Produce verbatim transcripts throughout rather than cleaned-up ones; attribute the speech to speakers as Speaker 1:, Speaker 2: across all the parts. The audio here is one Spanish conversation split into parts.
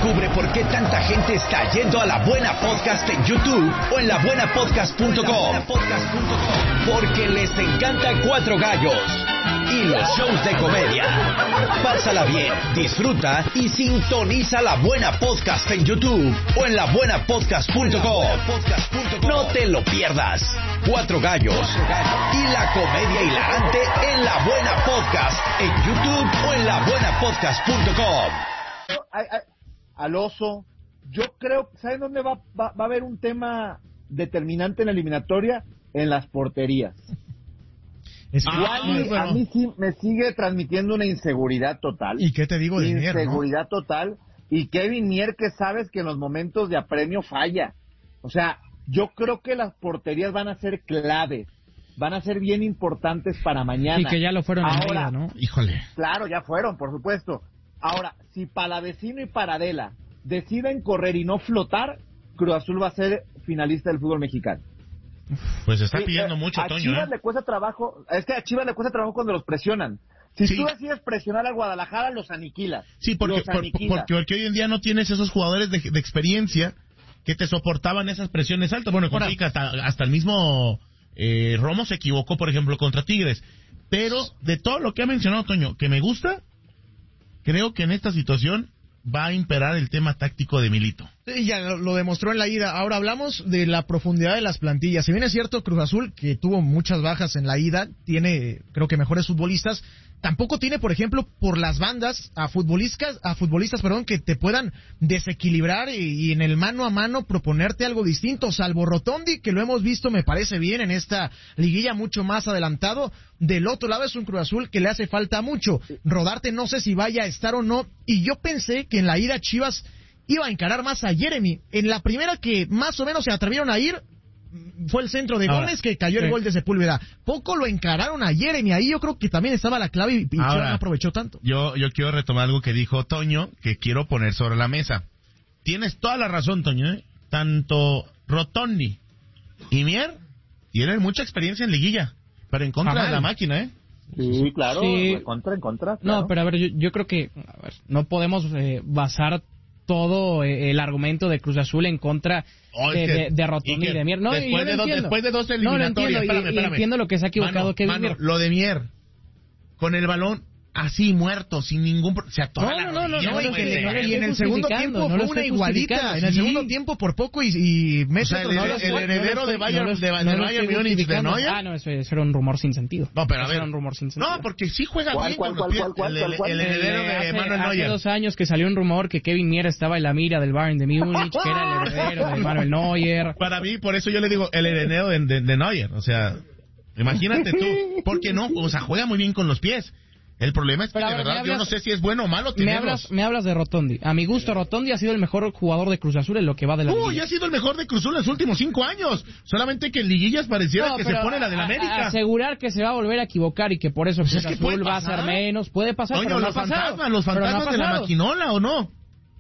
Speaker 1: Descubre por qué tanta gente está yendo a La Buena Podcast en YouTube o en la buena podcast punto com. Porque les encanta Cuatro Gallos y los shows de comedia. Pásala bien, disfruta y sintoniza La Buena Podcast en YouTube o en la buena podcast punto com. No te lo pierdas. Cuatro Gallos y la comedia hilarante en La Buena Podcast en YouTube o en la buena podcast punto com.
Speaker 2: Al oso, yo creo, ¿saben dónde va, va, va a haber un tema determinante en la eliminatoria? En las porterías.
Speaker 3: Es
Speaker 2: ah, Wally, bueno. A mí sí me sigue transmitiendo una inseguridad total.
Speaker 3: ¿Y qué te digo de Mier?
Speaker 2: Inseguridad
Speaker 3: ¿no?
Speaker 2: total. Y Kevin Mier, que sabes que en los momentos de apremio falla. O sea, yo creo que las porterías van a ser claves. Van a ser bien importantes para mañana.
Speaker 4: Y que ya lo fueron
Speaker 2: Ahora,
Speaker 4: en vida, ¿no?
Speaker 3: Híjole.
Speaker 2: Claro, ya fueron, por supuesto. Ahora, si Palavecino y Paradela deciden correr y no flotar, Cruz Azul va a ser finalista del fútbol mexicano.
Speaker 3: Pues está pidiendo
Speaker 2: sí,
Speaker 3: mucho,
Speaker 2: a
Speaker 3: Toño.
Speaker 2: Chivas
Speaker 3: ¿eh?
Speaker 2: le cuesta trabajo, es que a Chivas le cuesta trabajo cuando los presionan. Si
Speaker 3: sí.
Speaker 2: tú decides presionar al Guadalajara, los aniquilas.
Speaker 3: Sí, porque,
Speaker 2: los
Speaker 3: por,
Speaker 2: aniquilas.
Speaker 3: porque, porque hoy en día no tienes esos jugadores de, de experiencia que te soportaban esas presiones altas. Bueno, con Chica, hasta, hasta el mismo eh, Romo se equivocó, por ejemplo, contra Tigres. Pero de todo lo que ha mencionado Toño, que me gusta, creo que en esta situación va a imperar el tema táctico de Milito.
Speaker 5: Sí, ya lo, lo demostró en la ida. Ahora hablamos de la profundidad de las plantillas. Si bien es cierto, Cruz Azul, que tuvo muchas bajas en la ida, tiene, creo que mejores futbolistas, tampoco tiene, por ejemplo, por las bandas a futbolistas, a futbolistas, perdón, que te puedan desequilibrar y, y en el mano a mano proponerte algo distinto, salvo Rotondi, que lo hemos visto, me parece bien, en esta liguilla mucho más adelantado. Del otro lado es un Cruz Azul que le hace falta mucho. Rodarte no sé si vaya a estar o no, y yo pensé que en la ida Chivas iba a encarar más a Jeremy. En la primera que más o menos se atrevieron a ir fue el centro de Gómez, que cayó el
Speaker 3: sí.
Speaker 5: gol de Sepúlveda. Poco lo encararon a Jeremy. Ahí yo creo que también estaba la clave y, y Chivas no aprovechó tanto.
Speaker 3: Yo, yo quiero retomar algo que dijo Toño, que quiero poner sobre la mesa. Tienes toda la razón, Toño, ¿eh? Tanto Rotondi y Mier tienen mucha experiencia en liguilla, pero en contra Jamás. de la máquina, ¿eh?
Speaker 2: Sí, claro,
Speaker 4: sí.
Speaker 2: en contra, en contra. Claro.
Speaker 4: No, pero a ver, yo, yo creo que a ver, no podemos eh, basar todo eh, el argumento de Cruz Azul en contra
Speaker 3: oh,
Speaker 4: de,
Speaker 3: que,
Speaker 4: de, de Rotondi y, y de Mier. No,
Speaker 3: después, de dos, después de dos eliminatorias,
Speaker 4: no, lo entiendo,
Speaker 3: espérame,
Speaker 4: y,
Speaker 3: espérame.
Speaker 4: y entiendo lo que se ha equivocado
Speaker 3: mano,
Speaker 4: Kevin
Speaker 3: mano,
Speaker 4: Mier.
Speaker 3: Lo de Mier, con el balón así muerto, sin ningún... Se atora
Speaker 4: no,
Speaker 3: la
Speaker 4: no, no,
Speaker 3: rodilla,
Speaker 4: no,
Speaker 3: no,
Speaker 4: no,
Speaker 3: que
Speaker 4: no, no,
Speaker 5: y en el segundo tiempo
Speaker 4: no
Speaker 5: fue
Speaker 4: lo
Speaker 5: una igualita. En el
Speaker 4: sí.
Speaker 5: segundo tiempo por poco y, y mete
Speaker 3: o sea,
Speaker 5: otro.
Speaker 3: El,
Speaker 5: No
Speaker 3: el,
Speaker 5: los,
Speaker 3: el heredero
Speaker 4: no los,
Speaker 3: de Bayern,
Speaker 4: no los,
Speaker 3: de, de
Speaker 4: no
Speaker 3: Bayern Múnich de Neuer.
Speaker 4: Ah, no, eso, eso era un rumor sin sentido.
Speaker 3: No, pero a
Speaker 4: eso
Speaker 3: ver.
Speaker 4: era un rumor sin sentido.
Speaker 3: No, porque sí juega
Speaker 2: ¿Cuál,
Speaker 3: bien
Speaker 2: cuál,
Speaker 3: con los
Speaker 2: cuál,
Speaker 3: pies.
Speaker 2: cuál, cuál,
Speaker 3: el, el,
Speaker 2: cuál,
Speaker 3: el
Speaker 2: cuál?
Speaker 3: heredero
Speaker 4: Eh,
Speaker 3: de
Speaker 4: hace,
Speaker 3: Manuel
Speaker 4: hace
Speaker 3: Neuer.
Speaker 4: dos años que salió un rumor que Kevin Mier estaba en la mira del Bayern de Múnich, que era el heredero de Manuel Neuer.
Speaker 3: Para mí, por eso yo le digo el heredero de, de, de Neuer. O sea, imagínate tú. ¿Por qué no? O sea, juega muy bien con los pies. El problema es que,
Speaker 4: Pero,
Speaker 3: de
Speaker 4: ver,
Speaker 3: verdad,
Speaker 4: hablas,
Speaker 3: yo no sé si es bueno o malo
Speaker 4: me
Speaker 3: tenerlos.
Speaker 4: hablas, me hablas de Rotondi. A mi gusto, Rotondi ha sido el mejor jugador de Cruz Azul en lo que va de la
Speaker 3: Uy,
Speaker 4: liga.
Speaker 3: ha sido el mejor de Cruz Azul en los últimos cinco años. Solamente que en liguillas pareciera
Speaker 4: No,
Speaker 3: que se pone la de la América.
Speaker 4: A, a asegurar que se va a volver a equivocar y que por eso
Speaker 3: Pues
Speaker 4: Cruz
Speaker 3: es que
Speaker 4: Azul
Speaker 3: puede
Speaker 4: va a ser menos. Puede pasar,
Speaker 3: Oye,
Speaker 4: pero no
Speaker 3: los
Speaker 4: ha pasado.
Speaker 3: fantasmas, los
Speaker 4: Pero no ha
Speaker 3: fantasmas de la
Speaker 4: pasado.
Speaker 3: maquinola, ¿o no?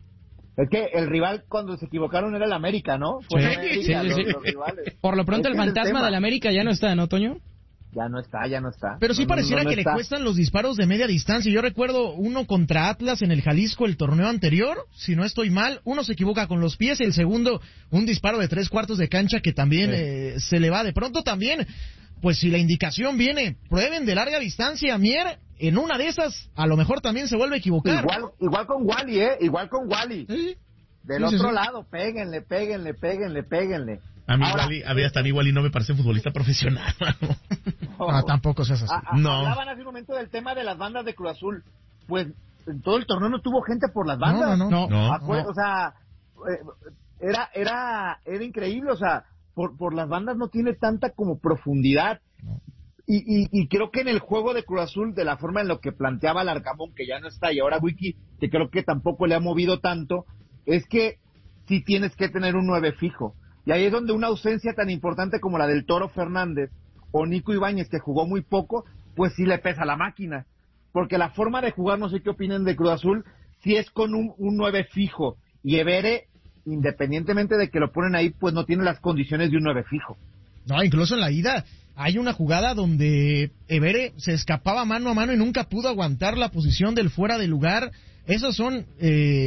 Speaker 2: Es que el rival cuando se equivocaron era el América, ¿no? Fue
Speaker 4: Sí,
Speaker 2: el América,
Speaker 4: sí, sí,
Speaker 2: los,
Speaker 4: sí.
Speaker 2: los rivales.
Speaker 4: Por lo pronto
Speaker 2: Es
Speaker 4: el
Speaker 2: que es el
Speaker 4: fantasma
Speaker 2: tema.
Speaker 4: de la América ya no está, ¿no, Toño?
Speaker 2: Ya no está, ya no está.
Speaker 5: Pero sí
Speaker 2: No, no,
Speaker 5: pareciera
Speaker 2: no, no
Speaker 5: que
Speaker 2: está.
Speaker 5: le cuestan los disparos de media distancia. Yo recuerdo uno contra Atlas en el Jalisco el torneo anterior, si no estoy mal. Uno se equivoca con los pies, el segundo un disparo de tres cuartos de cancha que también sí. eh, se le va. De pronto también, pues si la indicación viene, prueben de larga distancia. Mier, en una de esas, a lo mejor también se vuelve a equivocar.
Speaker 2: Igual, igual con Wally, ¿eh? Igual con Wally.
Speaker 5: ¿Sí?
Speaker 2: Del
Speaker 5: Sí, sí,
Speaker 2: otro
Speaker 5: sí.
Speaker 2: lado, péguenle, péguenle, péguenle, péguenle.
Speaker 3: A mí,
Speaker 2: Ahora,
Speaker 3: Wally, a mí hasta a mí Wally no me parece futbolista profesional, mano.
Speaker 5: Ah, tampoco seas así.
Speaker 2: A- a-
Speaker 3: No.
Speaker 2: Hablaban hace un momento del tema de las bandas de Cruz Azul. Pues en todo el torneo no tuvo gente por las bandas.
Speaker 5: No, no, no.
Speaker 3: No.
Speaker 2: Acuer-
Speaker 5: no.
Speaker 2: O sea, eh, era, era, era increíble. O sea, por, por las bandas no tiene tanta como profundidad.
Speaker 5: No.
Speaker 2: Y, y, y creo que en el juego de Cruz Azul, de la forma en lo que planteaba Larcamón, que ya no está, y ahora Wiki, que creo que tampoco le ha movido tanto, es que sí tienes que tener un nueve fijo. Y ahí es donde una ausencia tan importante como la del Toro Fernández o Nico Ibáñez, que jugó muy poco, pues sí le pesa la máquina. Porque la forma de jugar, no sé qué opinen de Cruz Azul, si es con un, un nueve fijo. Y Evere, independientemente de que lo ponen ahí, pues no tiene las condiciones de un nueve fijo.
Speaker 5: No, incluso en la ida hay una jugada donde Evere se escapaba mano a mano y nunca pudo aguantar la posición del fuera de lugar. Esos son... Eh,